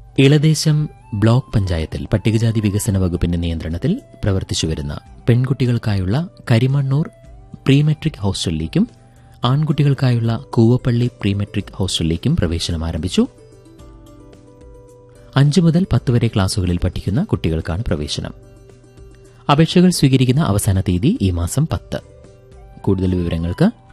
ഇളദേശം block പഞ്ചായത്തിൽ പട്ടികജാതി വികസന വകുപ്പിന്റെ നിയന്ത്രണത്തിൽ പ്രവർത്തിച്ചുവരുന്ന പെൺകുട്ടികൾക്കായുള്ള Karimannoor pre metric ഹോസ്റ്റലിലേക്കും ആൺകുട്ടികൾക്കായുള്ള Koovappally pre metric ഹോസ്റ്റലിലേക്കും പ്രവേശനം ആരംഭിച്ചു. 5 മുതൽ 10 വരെ ക്ലാസുകളിൽ പഠിക്കുന്ന കുട്ടികൾക്കാണ് പ്രവേശനം. അപേക്ഷകൾ സ്വീകരിക്കുന്ന അവസാന തീയതി ഈ മാസം 10. കൂടുതൽ വിവരങ്ങൾക്ക്